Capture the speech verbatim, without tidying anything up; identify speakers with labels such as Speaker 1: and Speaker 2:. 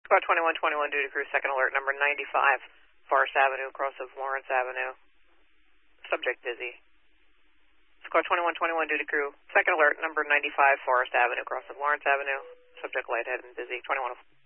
Speaker 1: Squad twenty-one twenty-one, duty crew, second alert, number ninety-five, Forest Avenue, cross of Lawrence Avenue. Subject busy. Squad twenty-one twenty-one, duty crew, second alert, number ninety-five, Forest Avenue, cross of Lawrence Avenue. Subject lightheaded and busy. twenty-one